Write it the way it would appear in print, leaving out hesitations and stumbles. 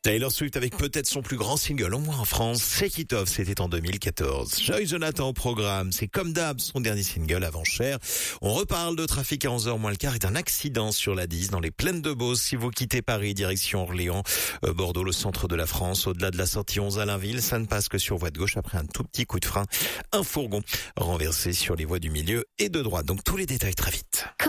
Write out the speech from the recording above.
Taylor Swift avec peut-être son plus grand single, au moins en France, Shake It Off, c'était en 2014. Joy Jonathan au programme, c'est comme d'hab son dernier single avant Cher. On reparle de trafic à 11h moins le quart et d'un accident sur la 10 dans les plaines de Beauce. Si vous quittez Paris, direction Orléans, Bordeaux, le centre de la France, au-delà de la sortie 11 à Allainville, ça ne passe que sur voie de gauche après un tout petit coup de frein. Un fourgon renversé sur les voies du milieu et de droite. Donc tous les détails très vite.